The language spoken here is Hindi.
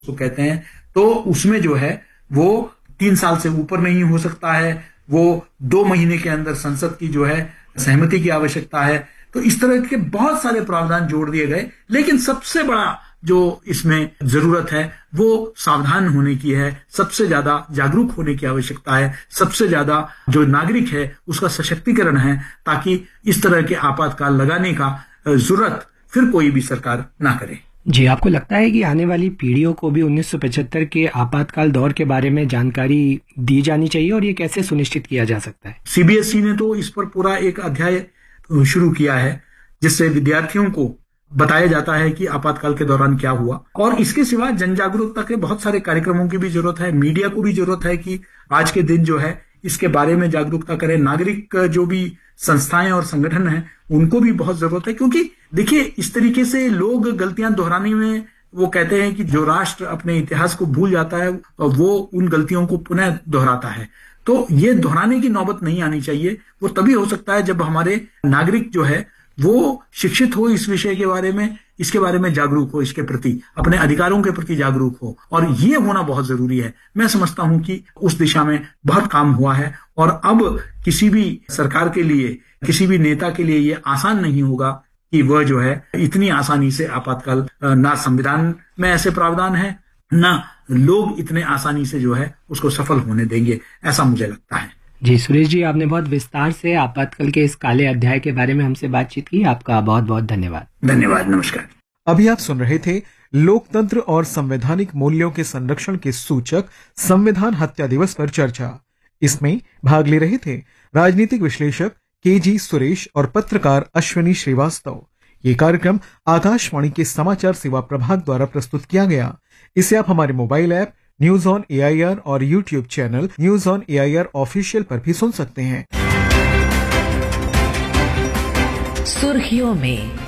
उसको कहते हैं, तो उसमें जो है वो 3 साल से ऊपर नहीं हो सकता है, वो 2 महीने के अंदर संसद की जो है सहमति की आवश्यकता है। तो इस तरह के बहुत सारे प्रावधान जोड़ दिए गए, लेकिन सबसे बड़ा जो इसमें जरूरत है वो सावधान होने की है, सबसे ज्यादा जागरूक होने की आवश्यकता है, सबसे ज्यादा जो नागरिक है उसका सशक्तिकरण है, ताकि इस तरह के आपातकाल लगाने का जरूरत फिर कोई भी सरकार ना करे। जी, आपको लगता है कि आने वाली पीढ़ियों को भी 1975 के आपातकाल दौर के बारे में जानकारी दी जानी चाहिए, और ये कैसे सुनिश्चित किया जा सकता है? सीबीएसई ने तो इस पर पूरा एक अध्याय शुरू किया है, जिससे विद्यार्थियों को बताया जाता है कि आपातकाल के दौरान क्या हुआ। और इसके सिवा जन जागरूकता के बहुत सारे कार्यक्रमों की भी जरूरत है, मीडिया को भी जरूरत है कि आज के दिन जो है इसके बारे में जागरूकता करें। नागरिक जो भी संस्थाएं और संगठन हैं उनको भी बहुत जरूरत है, क्योंकि देखिए इस तरीके से लोग गलतियां दोहराने में, वो कहते हैं कि जो राष्ट्र अपने इतिहास को भूल जाता है वो उन गलतियों को पुनः दोहराता है। तो ये दोहराने की नौबत नहीं आनी चाहिए। वो तभी हो सकता है जब हमारे नागरिक जो है वो शिक्षित हो इस विषय के बारे में, इसके बारे में जागरूक हो, इसके प्रति, अपने अधिकारों के प्रति जागरूक हो, और ये होना बहुत जरूरी है। मैं समझता हूं कि उस दिशा में बहुत काम हुआ है, और अब किसी भी सरकार के लिए, किसी भी नेता के लिए ये आसान नहीं होगा कि वह जो है इतनी आसानी से आपातकाल, ना संविधान में ऐसे प्रावधान है, ना लोग इतने आसानी से जो है उसको सफल होने देंगे, ऐसा मुझे लगता है। जी सुरेश जी, आपने बहुत विस्तार से आपातकाल के इस काले अध्याय के बारे में हमसे बातचीत की। आपका बहुत बहुत धन्यवाद। धन्यवाद, नमस्कार। अभी आप सुन रहे थे लोकतंत्र और संवैधानिक मूल्यों के संरक्षण के सूचक संविधान हत्या दिवस पर चर्चा। इसमें भाग ले रहे थे राजनीतिक विश्लेषक केजी सुरेश और पत्रकार अश्विनी श्रीवास्तव। ये कार्यक्रम आकाशवाणी के समाचार सेवा प्रभाग द्वारा प्रस्तुत किया गया। इसे आप हमारे mobile app news on AIR और YouTube channel news on AIR official पर भी सुन सकते हैं। सुर्खियों में